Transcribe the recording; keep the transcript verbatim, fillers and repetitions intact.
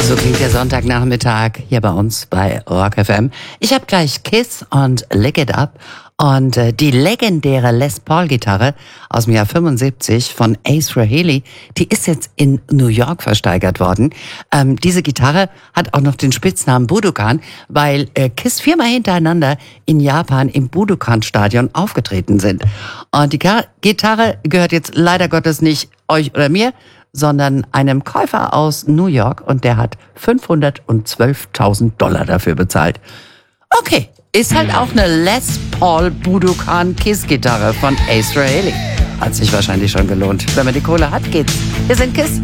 So klingt der Sonntagnachmittag hier bei uns bei Rock F M. Ich habe gleich Kiss und Lick It Up und äh, die legendäre Les Paul-Gitarre aus dem Jahr fünfundsiebzig von Ace Frehley, die ist jetzt in New York versteigert worden. Ähm, diese Gitarre hat auch noch den Spitznamen Budokan, weil äh, Kiss viermal hintereinander in Japan im Budokan-Stadion aufgetreten sind. Und die Gar- Gitarre gehört jetzt leider Gottes nicht euch oder mir, sondern einem Käufer aus New York und der hat fünfhundertzwölftausend Dollar dafür bezahlt. Okay, ist halt auch eine Les Paul Budokan Kiss Gitarre von Ace Frehley. Hat sich wahrscheinlich schon gelohnt. Wenn man die Kohle hat, geht's. Wir sind Kiss.